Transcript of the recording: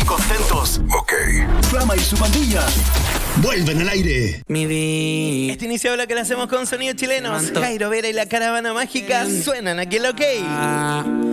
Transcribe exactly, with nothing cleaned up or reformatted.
contentos. Ok. Flama y su pandilla Vuelven al aire. Mi vida. Este inicio habla que lo hacemos con sonidos chilenos. Levanto. Jairo Vera y la Caravana Mágica suenan aquí en el OK.